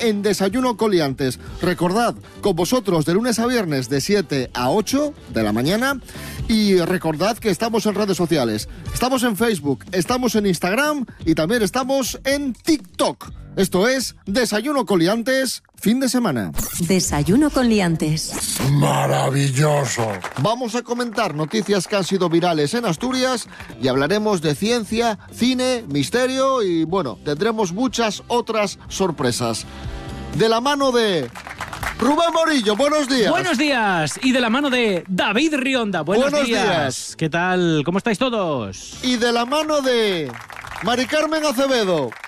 en Desayuno Coliantes. Recordad, con vosotros de lunes a viernes de 7 a 8 de la mañana. Y recordad que estamos en redes sociales. Estamos en Facebook, estamos en Instagram y también estamos en TikTok. Esto es Desayuno Coliantes, fin de semana. Desayuno con liantes. ¡Maravilloso! Vamos a comentar noticias que han sido virales en Asturias y hablaremos de ciencia, cine, misterio y, bueno, tendremos muchas otras sorpresas. De la mano de Rubén Morillo, buenos días. Buenos días. Y de la mano de David Rionda, buenos días. ¿Qué tal? ¿Cómo estáis todos? Y de la mano de Mari Carmen Acevedo.